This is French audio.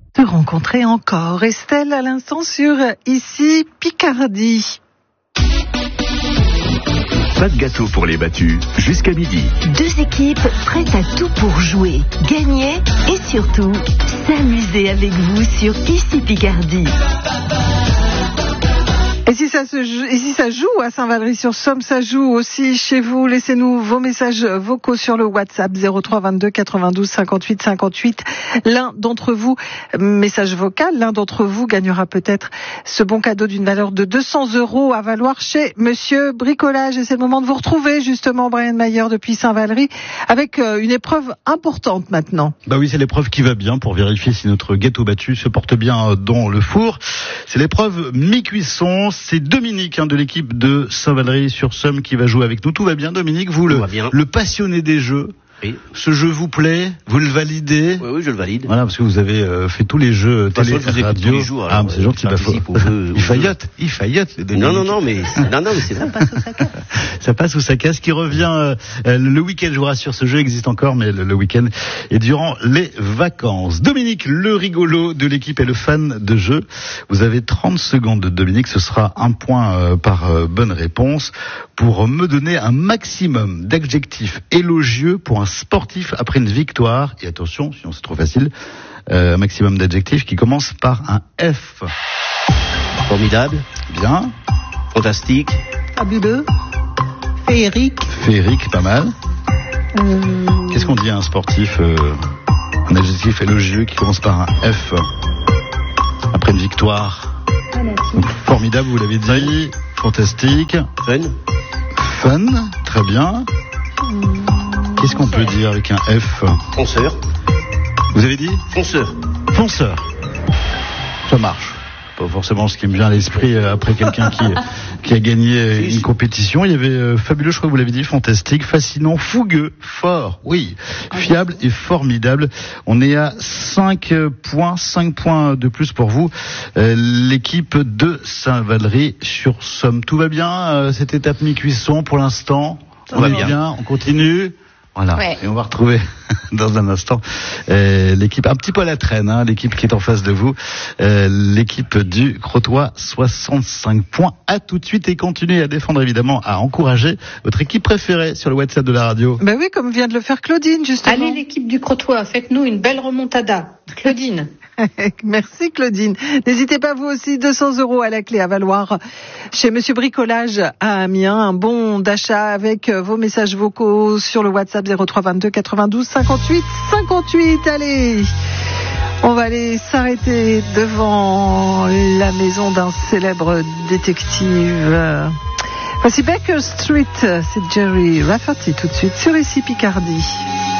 De rencontrer encore Estelle à l'instant sur Ici Picardie. Pas de gâteau pour les battus, jusqu'à midi. 2 équipes prêtes à tout pour jouer, gagner et surtout s'amuser avec vous sur Ici Picardie. Et si ça joue à Saint-Valery-sur-Somme, ça joue aussi chez vous. Laissez-nous vos messages vocaux sur le WhatsApp 03 22 92 58 58. L'un d'entre vous gagnera peut-être ce bon cadeau d'une valeur de 200 € à valoir chez Monsieur Bricolage. Et c'est le moment de vous retrouver justement, Brian Mayer, depuis Saint-Valery, avec une épreuve importante maintenant. Bah oui, c'est l'épreuve qui va bien pour vérifier si notre gâteau battu se porte bien dans le four. C'est l'épreuve mi-cuisson. C'est Dominique de l'équipe de Saint-Valery-sur-Somme qui va jouer avec nous. Tout va bien, Dominique? Vous, le passionné des jeux. Oui. Ce jeu vous plaît? Vous le validez? Oui, je le valide. Voilà, parce que vous avez fait tous les jeux télé, radio. Tous les jours, alors, c'est gentil, il faillote. Non, mais c'est ça passe sous sa casse. Ça passe sous sa casse, qui revient le week-end. Je vous rassure, ce jeu existe encore, mais le week-end et durant les vacances. Dominique, le rigolo de l'équipe et le fan de jeu. Vous avez 30 secondes, Dominique. Ce sera un point par bonne réponse pour me donner un maximum d'adjectifs élogieux pour un sportif après une victoire. Et attention, sinon c'est trop facile, un maximum d'adjectifs qui commence par un F. Formidable. Bien. Fantastique. Fabuleux. Féerique. Féerique, pas mal. Qu'est-ce qu'on dit à un sportif, un adjectif élogieux qui commence par un F après une victoire? Donc, formidable, vous l'avez dit. Fantastique. Fun, très bien. Qu'est-ce qu'on peut dire avec un F? Fonceur. Vous avez dit? Fonceur. Ça marche. Pas forcément ce qui me vient à l'esprit après quelqu'un qui a gagné une compétition. Il y avait fabuleux, je crois que vous l'avez dit, fantastique, fascinant, fougueux, fort, oui, fiable et formidable. On est à 5 points de plus pour vous, l'équipe de Saint-Valery-sur-Somme. Tout va bien, cette étape mi-cuisson pour l'instant? On va bien, on continue. Voilà, ouais. Et on va retrouver dans un instant l'équipe un petit peu à la traîne, l'équipe qui est en face de vous, l'équipe du Crotoy, 65 points. À tout de suite et continuez à défendre, évidemment, à encourager votre équipe préférée sur le WhatsApp de la radio. Ben oui, comme vient de le faire Claudine, justement. Allez, l'équipe du Crotoy, faites-nous une belle remontada. Claudine. Merci Claudine. N'hésitez pas vous aussi, 200 € à la clé à valoir chez Monsieur Bricolage à Amiens. Un bon d'achat avec vos messages vocaux sur le WhatsApp 03 22 92 58 58. Allez, on va aller s'arrêter devant la maison d'un célèbre détective. Voici Baker Street, c'est Jerry Rafferty tout de suite sur Ici Picardie.